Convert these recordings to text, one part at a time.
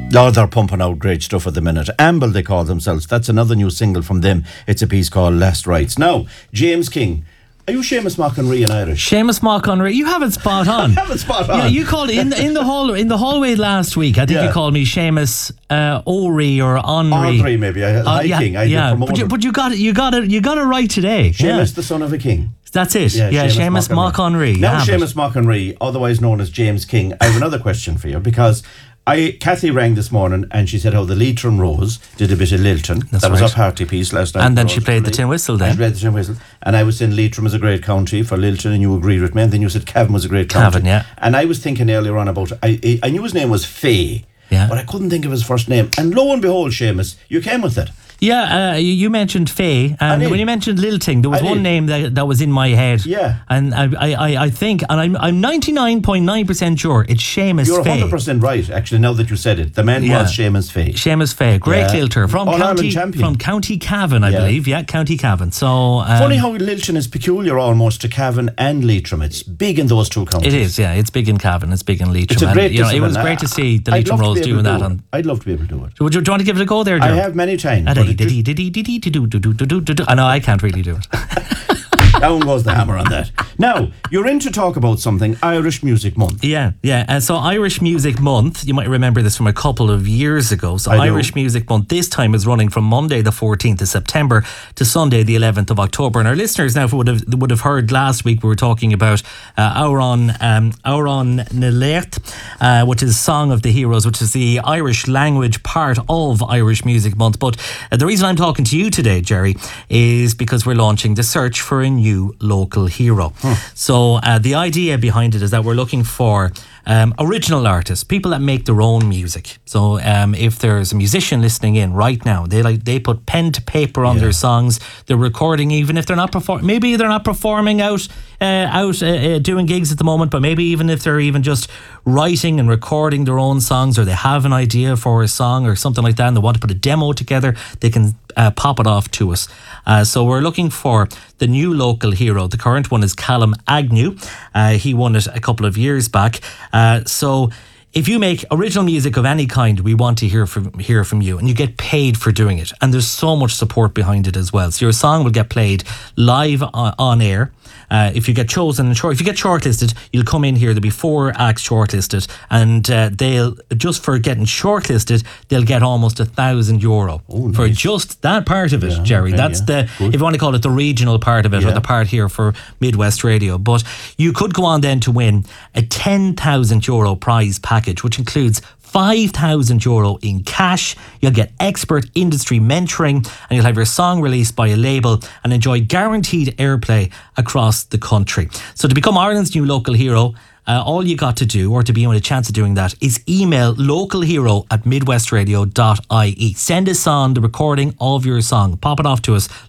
Oh, they're pumping out great stuff at the minute. Amble, they call themselves. That's another new single from them. It's a piece called Last Rites. Now, James King. Are you Seamus McConry in Irish? Seamus McConry, you have it spot on. I have it spot on. Yeah, you called in the hallway last week. I think you called me Seamus O'Ree or Henry. Henry, maybe. High King. But you got it right today. Seamus, the son of a king. That's it. Yeah, Seamus McConry. Now, Seamus McConry, otherwise known as James King. I have another question for you because Kathy rang this morning and she said how the Leitrim Rose did a bit of Lilton. That was a party piece last night. And then she played the tin whistle then. She played the tin whistle. And I was saying Leitrim is a great county for Lilton and you agreed with me. And then you said Cavan was a great county. Cavan, yeah. And I was thinking earlier on about, I knew his name was Faye. Yeah. But I couldn't think of his first name. And lo and behold, Seamus, you came with it. Yeah, you mentioned Faye, and when you mentioned Lilting, there was one name that was in my head. Yeah, and I think, and I'm 99.9% sure it's Seamus Faye. You're 100% right. Actually, now that you said it, the man was Seamus Faye. Seamus Faye, great lilter from County Cavan, I believe. Yeah, County Cavan. So funny how Lilton is peculiar almost to Cavan and Leitrim. It's big in those two counties. It is. Yeah, it's big in Cavan. It's big in Leitrim. It's a great discipline. It was great to see the Leitrim Rose doing that. I'd love to be able to do it. Do you want to give it a go there, Joe? I have many times. I know I can't really do it. Down goes the hammer on that. Now, you're in to talk about something, Irish Music Month. Yeah. So Irish Music Month, you might remember this from a couple of years ago. So Irish Music Month this time is running from Monday the 14th of September to Sunday the 11th of October. And our listeners now would have heard last week we were talking about Auron Nelecht, which is Song of the Heroes, which is the Irish language part of Irish Music Month. But the reason I'm talking to you today, Jerry, is because we're launching the search for a new local hero. So the idea behind it is that we're looking for original artists, people that make their own music. So if there's a musician listening in right now, they put pen to paper on their songs, they're recording, even if they're not performing. Maybe they're not performing out doing gigs at the moment, but maybe even if they're even just writing and recording their own songs, or they have an idea for a song or something like that and they want to put a demo together, they can pop it off to us. So we're looking for the new local hero. The current one is Callum Agnew. He won it a couple of years back. So if you make original music of any kind, we want to hear from you, and you get paid for doing it. And there's so much support behind it as well. So your song will get played live on air. If you get chosen, if you get shortlisted, you'll come in here. There'll be 4 acts shortlisted, and they'll, just for getting shortlisted, they'll get almost €1,000 for just that part of it, Jerry. Okay, that's if you want to call it the regional part of it, or the part here for Midwest Radio. But you could go on then to win a €10,000 prize package, which includes €5,000 in cash. You'll get expert industry mentoring, and you'll have your song released by a label and enjoy guaranteed airplay across the country. So to become Ireland's new local hero, all you got to do, or to be in a chance of doing that, is email localhero@midwestradio.ie. Send us on the recording of your song. Pop it off to us,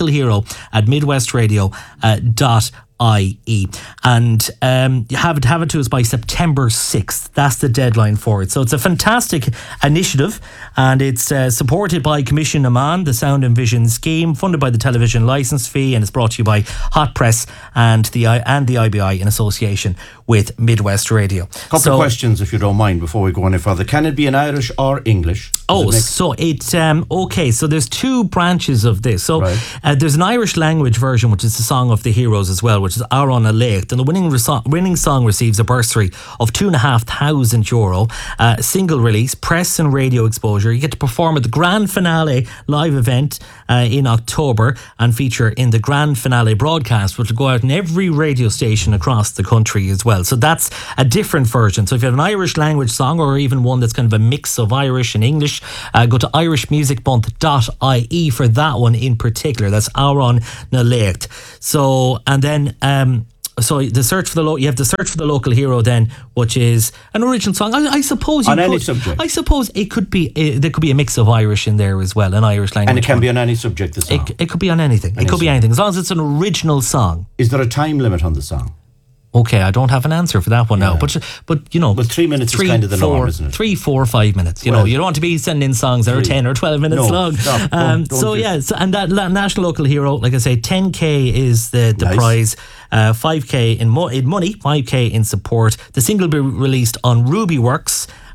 localhero@midwestradio.ie, and have it to us by September 6th. That's the deadline for it. So it's a fantastic initiative, and it's supported by Commission Amman, the Sound and Vision scheme, funded by the television licence fee, and it's brought to you by Hot Press and the IBI in association with Midwest Radio. Couple of questions, if you don't mind, before we go any further. Can it be in Irish or English? So there's 2 branches of this. So there's an Irish language version, which is the Song of the Heroes as well, which is Auron Nelecht, and the winning song receives a bursary of €2,500, single release, press and radio exposure. You get to perform at the grand finale live event in October, and feature in the grand finale broadcast, which will go out in every radio station across the country as well. So that's a different version. So if you have an Irish language song, or even one that's kind of a mix of Irish and English, go to irishmusicmonth.ie for that one in particular. That's Auron Nelecht. So, and then so the search for you have the search for the local hero then, which is an original song. I suppose any subject. I suppose it could be there could be a mix of Irish in there as well, an Irish language. And it can be on any subject. The song. It could be on anything. It could be anything as long as it's an original song. Is there a time limit on the song? Okay, I don't have an answer for that one now, but you know, 3 minutes is kind of the norm, isn't it? 3, 4, 5 minutes. You know, you don't want to be sending in songs that are 10 or 12 minutes long. Stop, and that national local hero, like I say, 10k is the prize. 5k in money, 5k in support. The single will be released on Ruby Works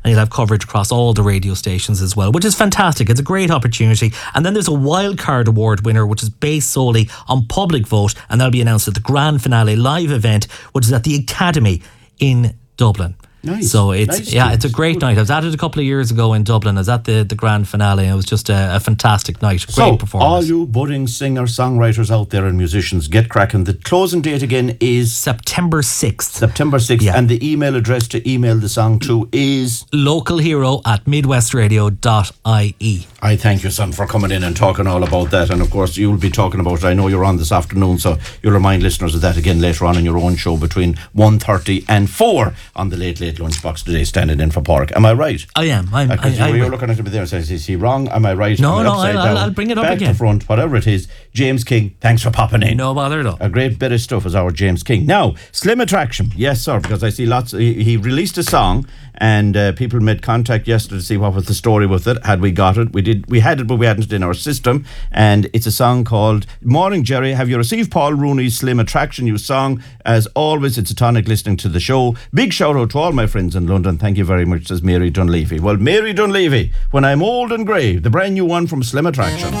and you'll have coverage across all the radio stations as well, which is fantastic. It's a great opportunity. And then there's a wildcard award winner, which is based solely on public vote, and that'll be announced at the grand finale live event, which is at the Academy in Dublin. Nice. So it's it's a great night. I was at it a couple of years ago in Dublin. I was at the grand finale, and it was just a fantastic night. Great performance. All you budding singer-songwriters out there and musicians, get cracking. The closing date again is September 6th. September 6th. Yeah. And the email address to email the song to is localhero@midwestradio.ie. I thank you, son, for coming in and talking all about that. And of course, you'll be talking about it. I know you're on this afternoon, so you'll remind listeners of that again later on in your own show between 1:30 and 4 on the Late Lunchbox today, standing in for Pádraig. Am I right? I am. You're looking at me there and saying, is he wrong? Am I right? No, I'll bring it up back again. Back to front, whatever it is. James King, thanks for popping in. No bother at all. A great bit of stuff is our James King. Now, Slim Attraction. Yes, sir, because I see lots. He released a song, and people made contact yesterday to see what was the story with it. Had we got it? We had it, but we hadn't it in our system. And it's a song called Morning Jerry. Have you received Paul Rooney's Slim Attraction new song? As always, it's a tonic listening to the show. Big shout out to all my friends in London. Thank you very much, says Mary Dunleavy. Well, Mary Dunleavy, when I'm old and grey, the brand new one from Slim Attraction.